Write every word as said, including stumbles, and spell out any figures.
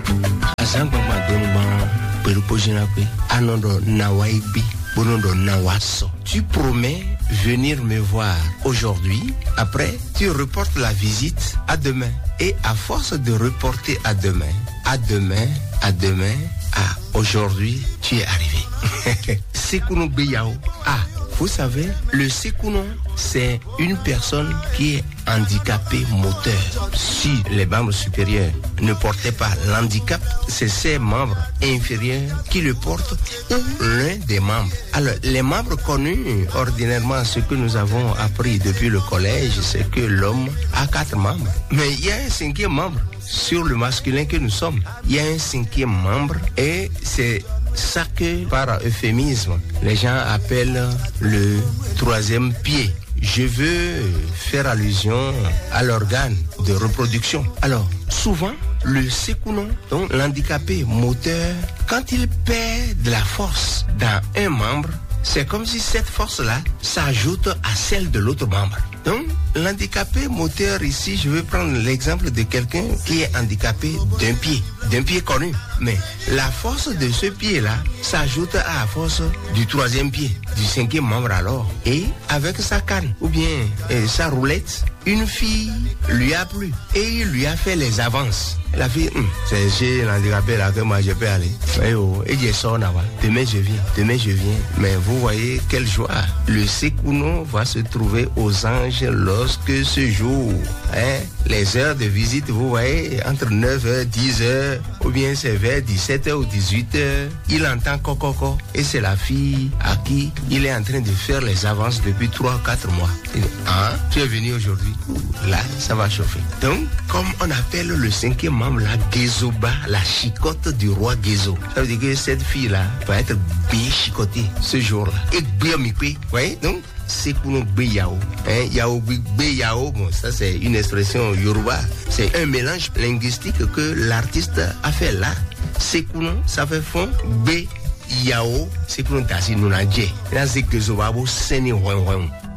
Azangba Donba, Perupojinape, Anondo Nawaibi, Bonondo Nawaso. Tu promets venir me voir aujourd'hui, après tu reportes la visite à demain. Et à force de reporter à demain, à demain, à demain, à aujourd'hui, tu es arrivé. Sekounou Beyao. Ah, vous savez, le Sekounou, c'est une personne qui est handicapée moteur. Si les membres supérieurs ne portaient pas l'handicap, c'est ces membres inférieurs qui le portent ou l'un des membres. Alors, les membres connus, ordinairement, ce que nous avons appris depuis le collège, c'est que l'homme a quatre membres. Mais il y a un cinquième membre sur le masculin que nous sommes. Il y a un cinquième membre et c'est ça que, par euphémisme, les gens appellent le troisième pied. Je veux faire allusion à l'organe de reproduction. Alors, souvent, le sekounon, donc l'handicapé moteur, quand il perd de la force dans un membre, c'est comme si cette force-là s'ajoute à celle de l'autre membre. Donc, l'handicapé moteur ici, je vais prendre l'exemple de quelqu'un qui est handicapé d'un pied, d'un pied connu. Mais la force de ce pied-là s'ajoute à la force du troisième pied, du cinquième membre alors. Et avec sa canne ou bien euh, sa roulette, une fille lui a plu et il lui a fait les avances. La fille, hum, c'est chez l'handicapé là que moi je peux aller. Et, oh, et je sors là-bas. Demain je viens, demain je viens. Mais vous voyez quelle joie. Le sekounon va se trouver aux anges lorsque ce jour, hein, les heures de visite, vous voyez, entre neuf heures, dix heures, ou bien c'est vers dix-sept heures ou dix-huit heures, il entend coco et c'est la fille à qui il est en train de faire les avances depuis trois ou quatre mois. Il dit, ah, tu es venu aujourd'hui? Là, ça va chauffer. Donc, comme on appelle le cinquième membre, la Gézoba, la chicotte du roi Gézo. Ça veut dire que cette fille-là va être bien chicotée ce jour-là. Et bien mipé, vous voyez? Donc, Sekounou Beyao. Hein, Yao Beyao, bon, ça c'est une expression yoruba. C'est un mélange linguistique que l'artiste a fait là. Sekounou, ça fait fond. B, Yao, Sekounou Tassi Nunadje. Là, c'est que Zobabo Seni Wen Wen.